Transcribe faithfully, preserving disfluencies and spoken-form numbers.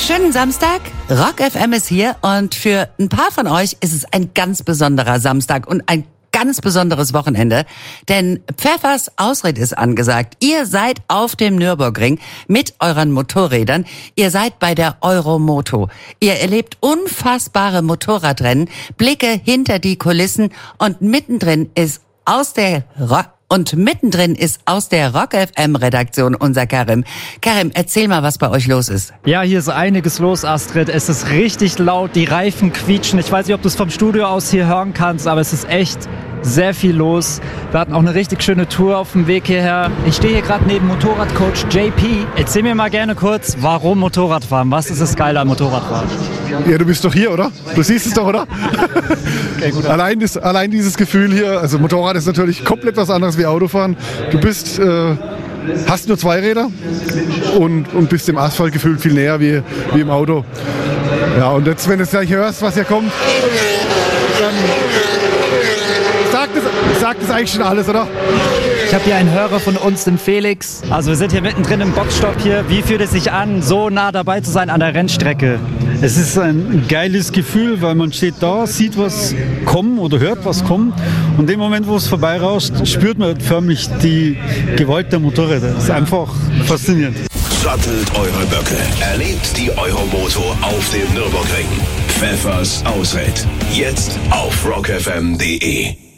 Schönen Samstag, Rock F M ist hier und für ein paar von euch ist es ein ganz besonderer Samstag und ein ganz besonderes Wochenende, denn Pfeffers Ausritt ist angesagt. Ihr seid auf dem Nürburgring mit euren Motorrädern. Ihr seid bei der Euromoto. Ihr erlebt unfassbare Motorradrennen, Blicke hinter die Kulissen und mittendrin ist aus der Rock Und mittendrin ist aus der Rock F M Redaktion unser Karim. Karim, erzähl mal, was bei euch los ist. Ja, hier ist einiges los, Astrid. Es ist richtig laut, die Reifen quietschen. Ich weiß nicht, ob du es vom Studio aus hier hören kannst, aber es ist echt sehr viel los. Wir hatten auch eine richtig schöne Tour auf dem Weg hierher. Ich stehe hier gerade neben Motorradcoach J P. Erzähl mir mal gerne kurz, warum Motorradfahren? Was ist das Geile am Motorradfahren? Ja, du bist doch hier, oder? Du siehst es doch, oder? Okay, gut. allein, das, allein dieses Gefühl hier, also Motorrad ist natürlich komplett was anderes wie Autofahren. Du bist, äh, hast nur zwei Räder und, und bist dem Asphalt gefühlt viel näher wie, wie im Auto. Ja, und jetzt, wenn du gleich hörst, was hier kommt, dann sagt es, sagt es eigentlich schon alles, oder? Ich habe hier einen Hörer von uns, den Felix. Also wir sind hier mittendrin im Boxstopp hier. Wie fühlt es sich an, so nah dabei zu sein an der Rennstrecke? Es ist ein geiles Gefühl, weil man steht da, sieht was kommen oder hört was kommen. Und in dem Moment, wo es vorbeirauscht, spürt man förmlich die Gewalt der Motorräder. Das ist einfach faszinierend. Sattelt eure Böcke. Erlebt die Euromoto auf dem Nürburgring. Pfeffers Ausritt. Jetzt auf rock f m punkt d e.